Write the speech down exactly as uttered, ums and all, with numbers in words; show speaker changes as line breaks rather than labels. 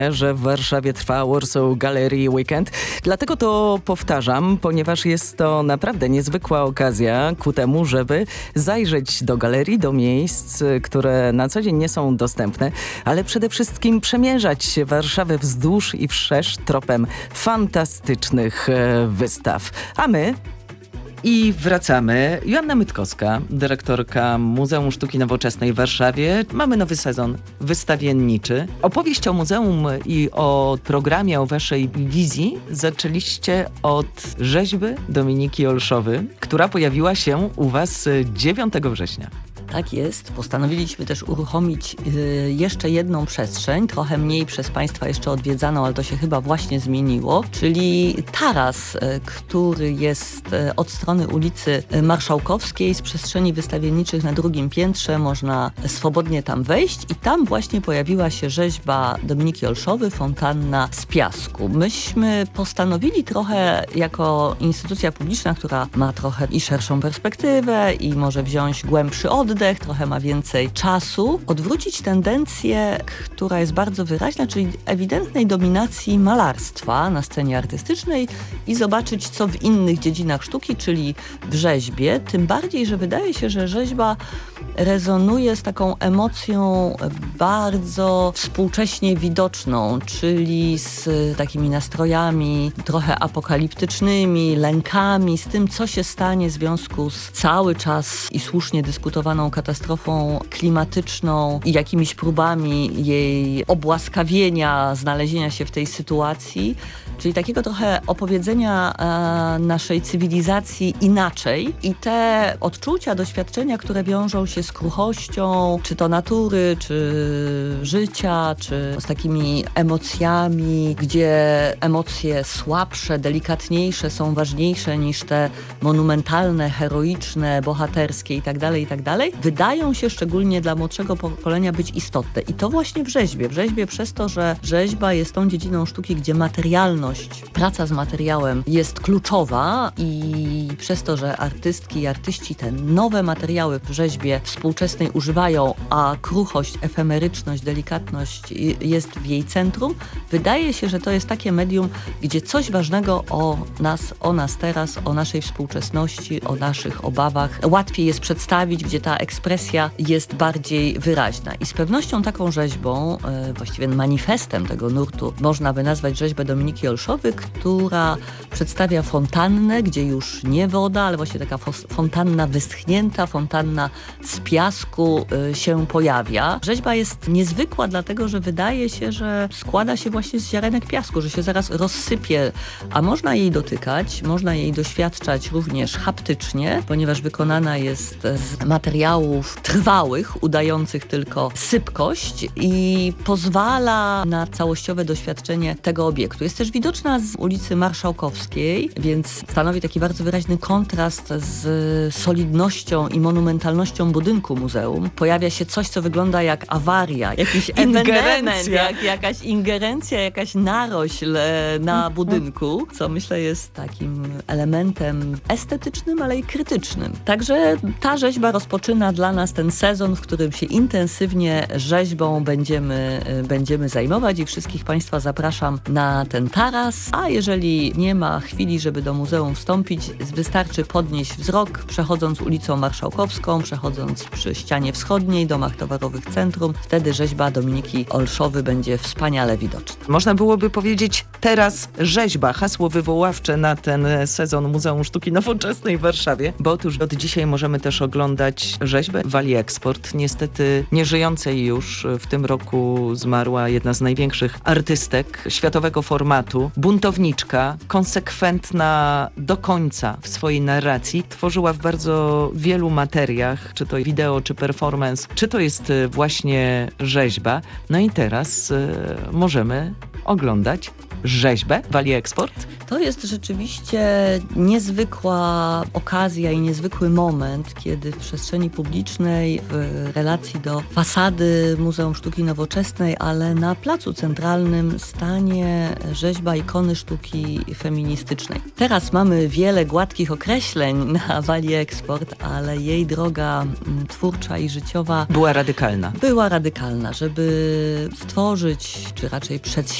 że w Warszawie trwa Warsaw Gallery Weekend. Dlatego to powtarzam, ponieważ jest to naprawdę niezwykła okazja ku temu, żeby zajrzeć do galerii, do miejsc, które na co dzień nie są dostępne, ale przede wszystkim przemierzać Warszawę wzdłuż i wszerz tropem fantastycznych wystaw. A my... I wracamy. Joanna Mytkowska, dyrektorka Muzeum Sztuki Nowoczesnej w Warszawie. Mamy nowy sezon wystawienniczy. Opowieść o muzeum i o programie, o waszej wizji zaczęliście od rzeźby Dominiki Olszowy, która pojawiła się u was dziewiątego września.
Tak jest. Postanowiliśmy też uruchomić y, jeszcze jedną przestrzeń, trochę mniej przez Państwa jeszcze odwiedzaną, ale to się chyba właśnie zmieniło, czyli taras, y, który jest y, od strony ulicy Marszałkowskiej, z przestrzeni wystawienniczych na drugim piętrze. Można swobodnie tam wejść i tam właśnie pojawiła się rzeźba Dominiki Olszowy, fontanna z piasku. Myśmy postanowili trochę jako instytucja publiczna, która ma trochę i szerszą perspektywę i może wziąć głębszy oddech, trochę ma więcej czasu, odwrócić tendencję, która jest bardzo wyraźna, czyli ewidentnej dominacji malarstwa na scenie artystycznej i zobaczyć, co w innych dziedzinach sztuki, czyli w rzeźbie. Tym bardziej, że wydaje się, że rzeźba rezonuje z taką emocją bardzo współcześnie widoczną, czyli z takimi nastrojami trochę apokaliptycznymi, lękami, z tym, co się stanie w związku z cały czas i słusznie dyskutowaną katastrofą klimatyczną i jakimiś próbami jej obłaskawienia, znalezienia się w tej sytuacji. Czyli takiego trochę opowiedzenia e, naszej cywilizacji inaczej i te odczucia, doświadczenia, które wiążą się z kruchością, czy to natury, czy życia, czy z takimi emocjami, gdzie emocje słabsze, delikatniejsze są ważniejsze niż te monumentalne, heroiczne, bohaterskie itd., itd., wydają się szczególnie dla młodszego pokolenia być istotne. I to właśnie w rzeźbie. W rzeźbie przez to, że rzeźba jest tą dziedziną sztuki, gdzie materialność, praca z materiałem jest kluczowa i przez to, że artystki i artyści te nowe materiały w rzeźbie współczesnej używają, a kruchość, efemeryczność, delikatność jest w jej centrum, wydaje się, że to jest takie medium, gdzie coś ważnego o nas, o nas teraz, o naszej współczesności, o naszych obawach łatwiej jest przedstawić, gdzie ta ekspresja jest bardziej wyraźna. I z pewnością taką rzeźbą, właściwie manifestem tego nurtu, można by nazwać rzeźbę Dominiki Olszowy, która przedstawia fontannę, gdzie już nie woda, ale właśnie taka fontanna wyschnięta, fontanna z piasku y, się pojawia. Rzeźba jest niezwykła, dlatego że wydaje się, że składa się właśnie z ziarenek piasku, że się zaraz rozsypie, a można jej dotykać, można jej doświadczać również haptycznie, ponieważ wykonana jest z materiałów trwałych, udających tylko sypkość i pozwala na całościowe doświadczenie tego obiektu. Jest też widoczna z ulicy Marszałkowskiej, więc stanowi taki bardzo wyraźny kontrast z solidnością i monumentalnością budynku muzeum. Pojawia się coś, co wygląda jak awaria, jakiś ewenement, jak, jakaś ingerencja, jakaś narośl na budynku, co myślę jest takim elementem estetycznym, ale i krytycznym. Także ta rzeźba rozpoczyna dla nas ten sezon, w którym się intensywnie rzeźbą będziemy, będziemy zajmować i wszystkich Państwa zapraszam na ten taras, a jeżeli nie ma chwili, żeby do muzeum wstąpić, wystarczy podnieść wzrok, przechodząc ulicą Marszałkowską, przechodząc przy ścianie wschodniej, domach towarowych centrum. Wtedy rzeźba Dominiki Olszowy będzie wspaniale widoczna.
Można byłoby powiedzieć teraz rzeźba, hasło wywoławcze na ten sezon Muzeum Sztuki Nowoczesnej w Warszawie, bo otóż od dzisiaj możemy też oglądać rzeźbę Wali Eksport. Niestety nieżyjącej już w tym roku zmarła jedna z największych artystek światowego formatu, buntowniczka, konsekwentna do końca w swojej narracji. Tworzyła w bardzo wielu materiach, czy to wideo, czy performance, czy to jest właśnie rzeźba. No i teraz y, możemy oglądać rzeźbę w AliExport?
To jest rzeczywiście niezwykła okazja i niezwykły moment, kiedy w przestrzeni publicznej, w relacji do fasady Muzeum Sztuki Nowoczesnej, ale na Placu Centralnym stanie rzeźba ikony sztuki feministycznej. Teraz mamy wiele gładkich określeń na AliExport, ale jej droga twórcza i życiowa
Była radykalna.
była radykalna, żeby stworzyć, czy raczej przedsięwziąć